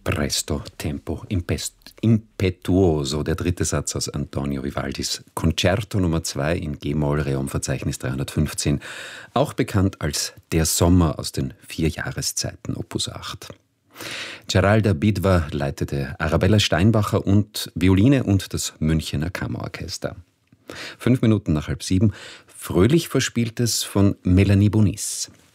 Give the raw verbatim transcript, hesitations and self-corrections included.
Presto, Tempo, impest, impetuoso, der dritte Satz aus Antonio Vivaldis Concerto Nummer zwei in G-Moll, Reom-Verzeichnis dreihundertfünfzehn, auch bekannt als Der Sommer aus den vier Jahreszeiten, Opus acht. Geralda Bidwa leitete Arabella Steinbacher und Violine und das Münchener Kammerorchester. Fünf Minuten nach halb sieben, fröhlich verspieltes von Melanie Bonis.